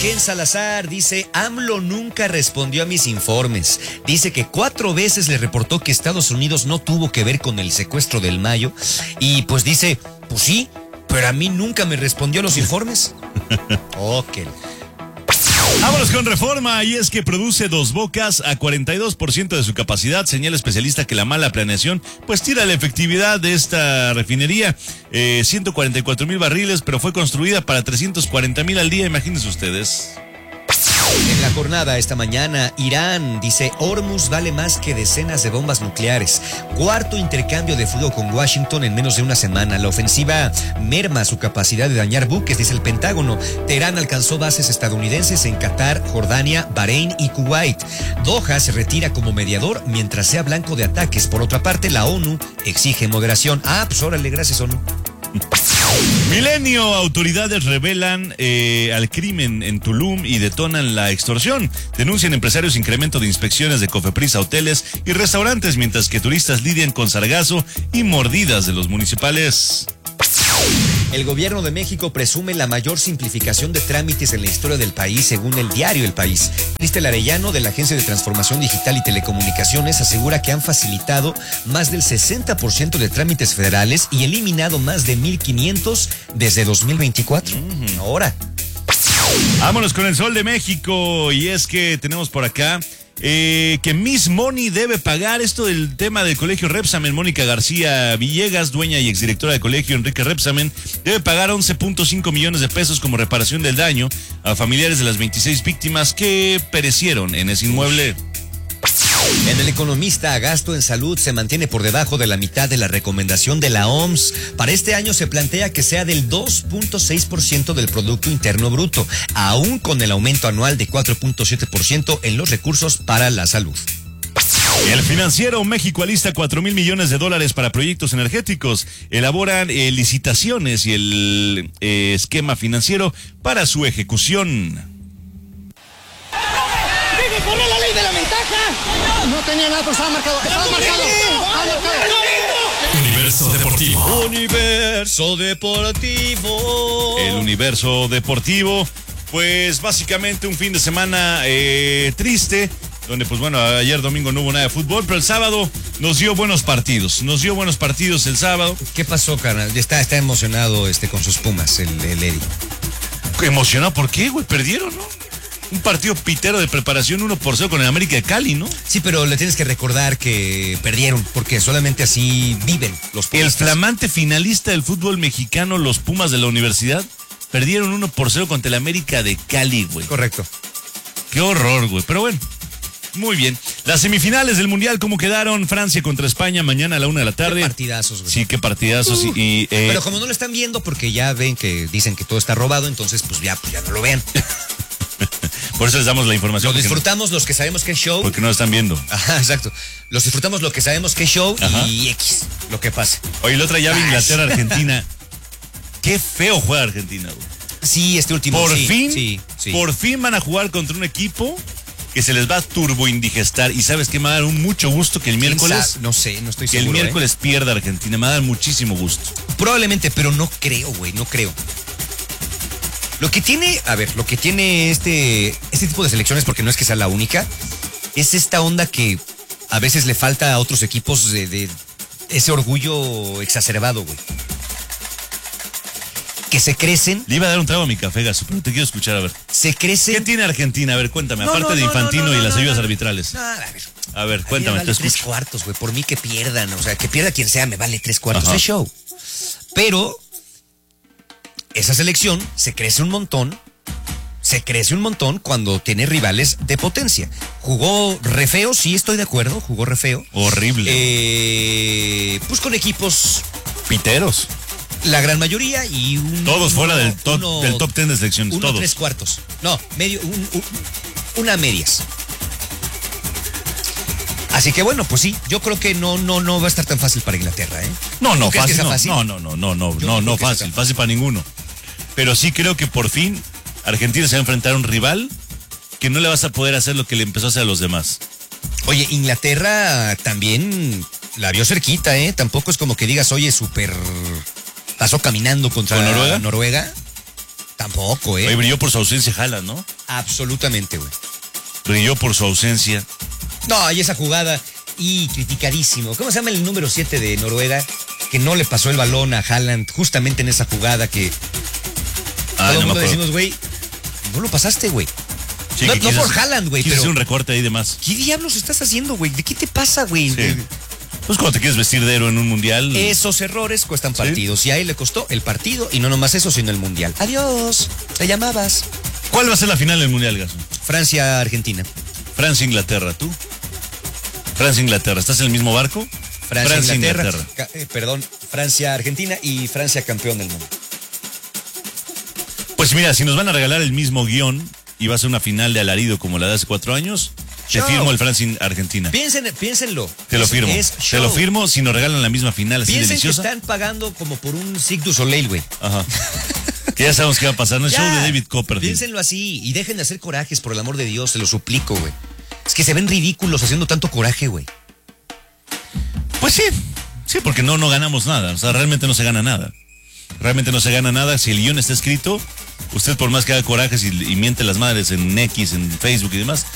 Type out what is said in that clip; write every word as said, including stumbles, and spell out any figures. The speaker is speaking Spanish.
Ken Salazar dice, AMLO nunca respondió a mis informes. Dice que cuatro veces le reportó que Estados Unidos no tuvo que ver con el secuestro del Mayo. Y pues dice, pues sí, pero a mí nunca me respondió los informes. Ok. Vámonos con Reforma, y es que produce Dos Bocas a cuarenta y dos por ciento de su capacidad. Señala especialista que la mala planeación pues tira la efectividad de esta refinería. Eh, ciento cuarenta y cuatro mil barriles, pero fue construida para trescientos cuarenta mil al día, imagínense ustedes. En la jornada esta mañana, Irán dice, Hormuz vale más que decenas de bombas nucleares. Cuarto intercambio de fuego con Washington en menos de una semana. La ofensiva merma su capacidad de dañar buques, dice el Pentágono. Teherán alcanzó bases estadounidenses en Qatar, Jordania, Bahrein y Kuwait. Doha se retira como mediador mientras sea blanco de ataques. Por otra parte, la ONU exige moderación. Ah, pues órale, gracias, ONU. Milenio, autoridades revelan eh, al crimen en Tulum y detonan la extorsión. Denuncian empresarios incremento de inspecciones de Cofepris a hoteles y restaurantes, mientras que turistas lidian con sargazo y mordidas de los municipales. El gobierno de México presume la mayor simplificación de trámites en la historia del país, según el diario El País. Cristel Arellano, de la Agencia de Transformación Digital y Telecomunicaciones, asegura que han facilitado más del sesenta por ciento de trámites federales y eliminado más de mil quinientos desde dos mil veinticuatro. Mm, ahora. Vámonos con el Sol de México, y es que tenemos por acá Eh, que Miss Moni debe pagar esto del tema del colegio Repsamen. Mónica García Villegas, dueña y exdirectora del colegio Enrique Repsamen, debe pagar once punto cinco millones de pesos como reparación del daño a familiares de las veintiséis víctimas que perecieron en ese inmueble. En El Economista, gasto en salud se mantiene por debajo de la mitad de la recomendación de la O M S. Para este año se plantea que sea del dos punto seis por ciento del Producto Interno Bruto, aún con el aumento anual de cuatro punto siete por ciento en los recursos para la salud. El Financiero, México alista cuatro mil millones de dólares para proyectos energéticos. Elaboran eh, licitaciones y el eh, esquema financiero para su ejecución. ¡Corre la ley de la ventaja! No tenía nada, pero estaba marcado. Estaba marcado. Estaba marcado. Universo Deportivo. Universo Deportivo. El Universo Deportivo, pues básicamente un fin de semana eh, triste, donde pues bueno, ayer domingo no hubo nada de fútbol, pero el sábado nos dio buenos partidos. Nos dio buenos partidos el sábado. ¿Qué pasó, carnal? Está, está emocionado este con sus Pumas, el, el Eddie. ¿Emocionado por qué, güey? Perdieron, ¿no? Un partido pitero de preparación uno por cero con el América de Cali, ¿no? Sí, pero le tienes que recordar que perdieron, porque solamente así viven los Pumas. El flamante finalista del fútbol mexicano, los Pumas de la Universidad, perdieron uno por cero contra el América de Cali, güey. Correcto. Qué horror, güey. Pero bueno, muy bien. Las semifinales del Mundial, ¿cómo quedaron? Francia contra España, mañana a la una de la tarde. Qué partidazos, güey. Sí, qué partidazos. Uh, y, y, eh... Pero como no lo están viendo, porque ya ven que dicen que todo está robado, entonces pues ya, pues ya no lo vean. Por eso les damos la información. Lo disfrutamos no, los que sabemos que es show. Porque no lo están viendo. Ajá, exacto. Los disfrutamos los que sabemos que es show. Ajá. Y X, lo que pase. Oye, la otra llave, Inglaterra, Argentina. Qué feo juega Argentina, güey. Sí, este último. Por sí, fin, sí, sí. por fin van a jugar contra un equipo que se les va a turboindigestar. Y sabes qué, me va a dar un mucho gusto que el miércoles. No sé, no estoy que seguro. Que el miércoles ¿eh? pierda Argentina. Me va a dar muchísimo gusto. Probablemente, pero no creo, güey, no creo. Lo que tiene, a ver, lo que tiene este, este tipo de selecciones, porque no es que sea la única, es esta onda que a veces le falta a otros equipos de, de ese orgullo exacerbado, güey. Que se crecen. Le iba a dar un trago a mi café, Gaso, pero te quiero escuchar, a ver. Se crecen. ¿Qué tiene Argentina? A ver, cuéntame, no, aparte no, de no, Infantino no, no, no, y las no, ayudas no, arbitrales. No, a ver. A ver, cuéntame, vale te escucho. Tres cuartos, güey, por mí que pierdan, o sea, que pierda quien sea, me vale tres cuartos Ajá. de show. Pero esa selección se crece un montón. Se crece un montón cuando tiene rivales de potencia. Jugó re feo, sí, estoy de acuerdo, jugó re feo. Horrible. Eh, pues con equipos piteros. La gran mayoría y un... Todos uno, fuera del top, uno, del top ten de selecciones, uno, todos. tres cuartos. No, medio, un, un, una medias. Así que bueno, pues sí, yo creo que no, no, no va a estar tan fácil para Inglaterra, ¿eh? No, no, fácil, no, fácil. No, no, no, no, no, yo no, no fácil, fácil para ninguno. Pero sí creo que por fin Argentina se va a enfrentar a un rival que no le vas a poder hacer lo que le empezó a hacer a los demás. Oye, Inglaterra también la vio cerquita, ¿eh? Tampoco es como que digas, oye, súper... Pasó caminando contra ¿Con Noruega? Noruega. Tampoco, ¿eh? Oye, brilló por su ausencia Haaland, ¿no? Absolutamente, güey. Brilló por su ausencia. No, y esa jugada, y criticadísimo. ¿Cómo se llama el número siete de Noruega? Que no le pasó el balón a Haaland justamente en esa jugada que Ah, todo el no mundo me acuerdo. decimos, güey, no lo pasaste, güey. Sí, no que no quiso por hacer- Haaland, güey, quiso pero hacer un recorte ahí de más. ¿qué diablos estás haciendo, güey? ¿De qué te pasa, güey? Sí. Pues cuando te quieres vestir de héroe en un mundial. Esos errores cuestan Sí. partidos. Y a él le costó el partido y no nomás eso, sino el mundial. Adiós, te llamabas. ¿Cuál va a ser la final del mundial, Gaso? Francia-Argentina. Francia-Inglaterra, ¿tú? Francia-Inglaterra, ¿estás en el mismo barco? Francia-Inglaterra. Ca- eh, perdón, Francia-Argentina y Francia campeón del mundo. Pues mira, si nos van a regalar el mismo guión y va a ser una final de alarido como la de hace cuatro años, te Show. firmo el Francia-Argentina. Piensen, piénsenlo. Te lo Es- firmo. es Te lo show. firmo si nos regalan la misma final así Piensen deliciosa. que están pagando como por un Cirque du Soleil, güey. Ajá. Que ya sabemos qué va a pasar, ¿no? El Ya. show de David Copperfield. Piénsenlo así y dejen de hacer corajes, por el amor de Dios, se lo suplico, güey. Es que se ven ridículos haciendo tanto coraje, güey. Pues sí, sí, porque no, no ganamos nada. O sea, realmente no se gana nada. Realmente no se gana nada. Si el guión está escrito, usted por más que haga corajes y, y miente las madres en X, en Facebook y demás,